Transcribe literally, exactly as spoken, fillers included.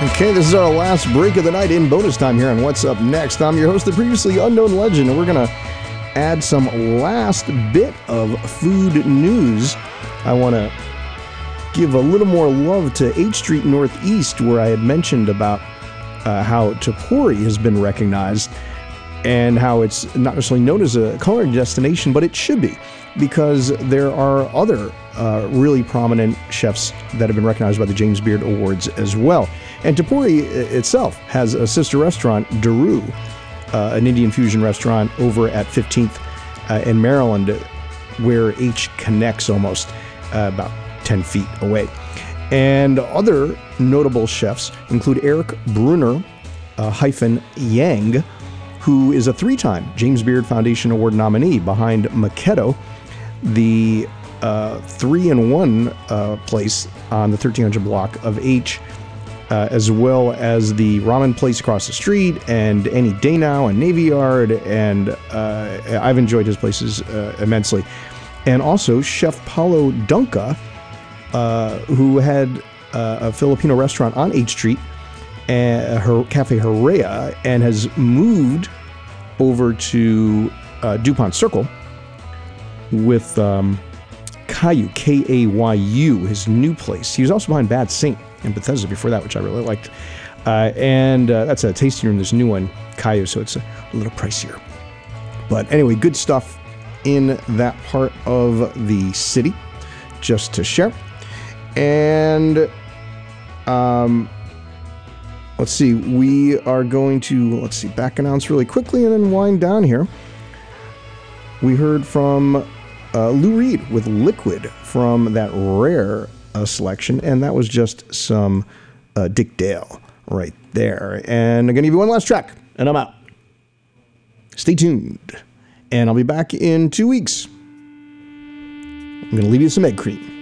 Okay, this is our last break of the night in bonus time here on What's Up Next. I'm your host, the previously unknown legend, and we're going to add some last bit of food news. I want to give a little more love to eighth Street Northeast, where I had mentioned about uh, how Tepori has been recognized and how it's not necessarily known as a culinary destination, but it should be, because there are other uh, really prominent chefs that have been recognized by the James Beard Awards as well. And Tepori itself has a sister restaurant, Daru, uh, an Indian fusion restaurant over at fifteenth uh, in Maryland, where H connects almost uh, about ten feet away. And other notable chefs include Eric Brunner uh, hyphen Yang, who is a three-time James Beard Foundation Award nominee behind Makedo, the uh, three-in-one uh, place on the thirteen hundred block of H, uh, as well as the ramen place across the street, and Any Day Now and Navy Yard, and uh, I've enjoyed his places uh, immensely. And also Chef Paulo Dunca, uh, who had uh, a Filipino restaurant on eighth Street, uh, her Cafe Herrera, and has moved over to uh, DuPont Circle with um, Kayu, K A Y U, his new place. He was also behind Bad Saint in Bethesda before that, which I really liked. Uh, and uh, that's a tasting room. There's a new one, Kayu, so it's a little pricier. But anyway, good stuff in that part of the city, just to share. And um, let's see, we are going to, let's see, back announce really quickly and then wind down here. We heard from uh, Lou Reed with Liquid from that Rare uh, selection, and that was just some uh, Dick Dale right there. And I'm going to give you one last track, and I'm out. Stay tuned, and I'll be back in two weeks. I'm going to leave you some egg cream.